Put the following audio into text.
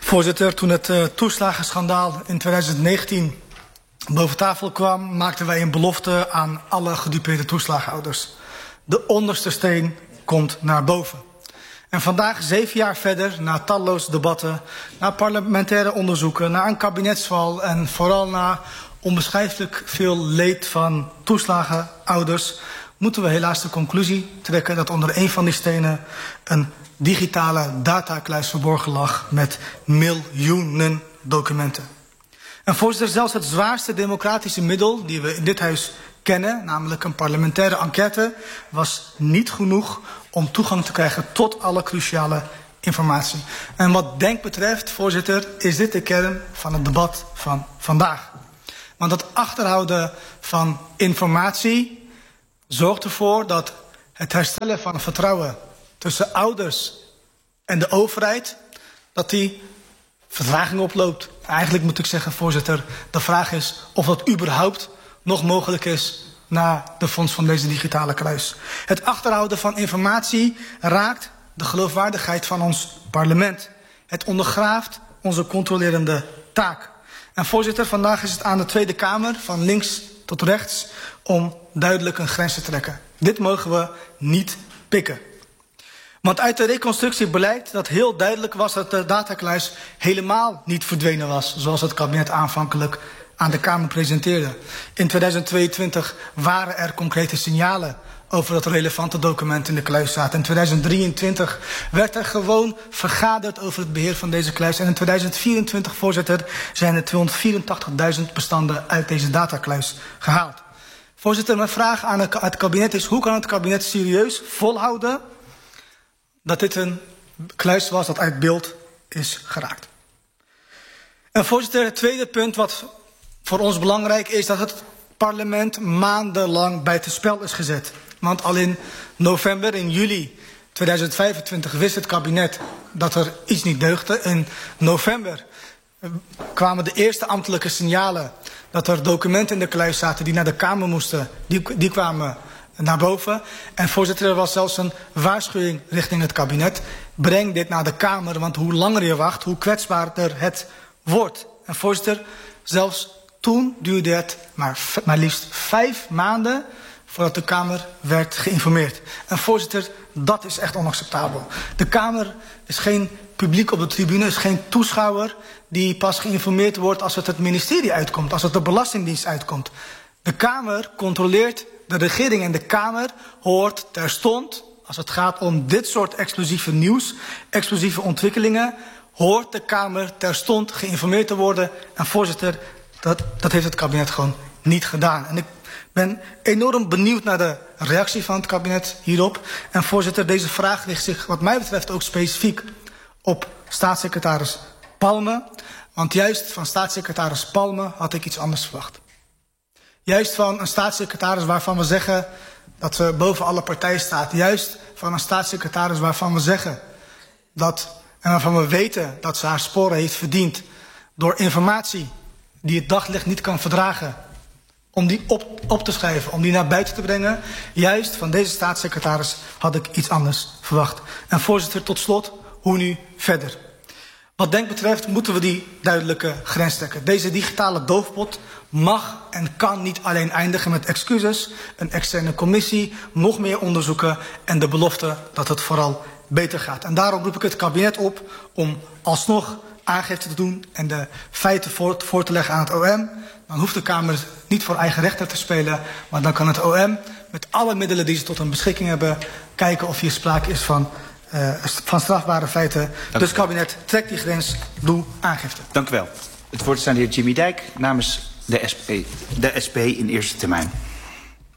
Voorzitter, toen het toeslagenschandaal in 2019 boven tafel kwam, maakten wij een belofte aan alle gedupeerde toeslagenhouders. De onderste steen komt naar boven. En vandaag, 7 jaar verder, na talloze debatten, na parlementaire onderzoeken, na een kabinetsval en vooral na onbeschrijfelijk veel leed van toeslagenhouders, moeten we helaas de conclusie trekken dat onder een van die stenen een digitale datakluis verborgen lag met miljoenen documenten. En voorzitter, zelfs het zwaarste democratische middel die we in dit huis kennen, namelijk een parlementaire enquête, was niet genoeg om toegang te krijgen tot alle cruciale informatie. En wat Denk betreft, voorzitter, is dit de kern van het debat van vandaag. Want het achterhouden van informatie zorgt ervoor dat het herstellen van vertrouwen tussen ouders en de overheid, dat die vertraging oploopt. Eigenlijk moet ik zeggen, voorzitter, de vraag is of dat überhaupt nog mogelijk is na de vondst van deze digitale kluis. Het achterhouden van informatie raakt de geloofwaardigheid van ons parlement. Het ondergraaft onze controlerende taak. En voorzitter, vandaag is het aan de Tweede Kamer, van links tot rechts, om duidelijk een grens te trekken. Dit mogen we niet pikken. Want uit de reconstructie blijkt dat heel duidelijk was dat de datakluis helemaal niet verdwenen was, zoals het kabinet aanvankelijk aan de Kamer presenteerde. In 2022 waren er concrete signalen over dat relevante documenten in de kluis zaten. In 2023 werd er gewoon vergaderd over het beheer van deze kluis. En in 2024, voorzitter, zijn er 284.000 bestanden uit deze datakluis gehaald. Voorzitter, mijn vraag aan het kabinet is: hoe kan het kabinet serieus volhouden dat dit een kluis was dat uit beeld is geraakt? En voorzitter, het tweede punt wat voor ons belangrijk is, dat het parlement maandenlang buitenspel is gezet. Want al in november, in juli 2025 wist het kabinet dat er iets niet deugde. In november kwamen de eerste ambtelijke signalen dat er documenten in de kluis zaten die naar de Kamer moesten. Die kwamen naar boven. En voorzitter, er was zelfs een waarschuwing richting het kabinet: breng dit naar de Kamer, want hoe langer je wacht, hoe kwetsbaarder het wordt. En voorzitter, zelfs toen duurde het maar liefst 5 maanden voordat de Kamer werd geïnformeerd. En voorzitter, dat is echt onacceptabel. De Kamer is geen publiek op de tribune, is geen toeschouwer die pas geïnformeerd wordt als het ministerie uitkomt, als het de Belastingdienst uitkomt. De Kamer controleert de regering en de Kamer hoort terstond, als het gaat om dit soort explosieve nieuws, explosieve ontwikkelingen, hoort de Kamer terstond geïnformeerd te worden. En voorzitter, dat heeft het kabinet gewoon niet gedaan. En ik ben enorm benieuwd naar de reactie van het kabinet hierop. En voorzitter, deze vraag richt zich wat mij betreft ook specifiek op staatssecretaris Palme. Want juist van staatssecretaris Palme had ik iets anders verwacht. Juist van een staatssecretaris waarvan we zeggen dat ze boven alle partijen staat. Juist van een staatssecretaris waarvan we zeggen en waarvan we weten dat ze haar sporen heeft verdiend door informatie die het daglicht niet kan verdragen, om die op te schrijven, om die naar buiten te brengen. Juist van deze staatssecretaris had ik iets anders verwacht. En voorzitter, tot slot, hoe nu verder? Wat Denk betreft moeten we die duidelijke grens trekken. Deze digitale doofpot mag en kan niet alleen eindigen met excuses, een externe commissie, nog meer onderzoeken en de belofte dat het vooral beter gaat. En daarom roep ik het kabinet op om alsnog aangifte te doen en de feiten voor te leggen aan het OM. Dan hoeft de Kamer niet voor eigen rechter te spelen, maar dan kan het OM met alle middelen die ze tot hun beschikking hebben kijken of hier sprake is van strafbare feiten. Dus kabinet, trek die grens, doe aangifte. Dank u wel. Het woord is aan de heer Jimmy Dijk namens de SP in eerste termijn.